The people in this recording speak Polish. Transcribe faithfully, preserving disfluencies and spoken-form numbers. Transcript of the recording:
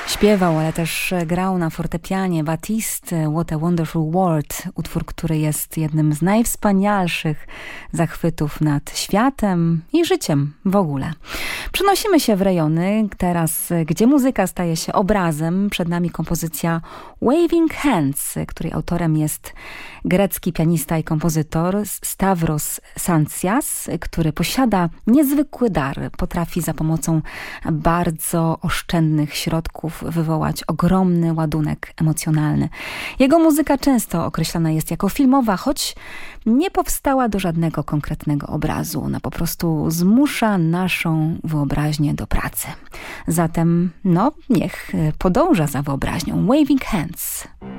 Śpiewał, ale też grał na fortepianie. Batiste, What a Wonderful World, utwór, który jest jednym z najwspanialszych zachwytów nad światem i życiem w ogóle. Przenosimy się w rejony teraz, gdzie muzyka staje się obrazem. Przed nami kompozycja Waving Hands, której autorem jest grecki pianista i kompozytor Stavros Santsias, który posiada niezwykły dar. Potrafi za pomocą bardzo oszczędnych środków wywołać ogromny ładunek emocjonalny. Jego muzyka często określana jest jako filmowa, choć nie powstała do żadnego konkretnego obrazu. Ona po prostu zmusza naszą wyobraźnię do pracy. Zatem, no, niech podąża za wyobraźnią. Waving Hands.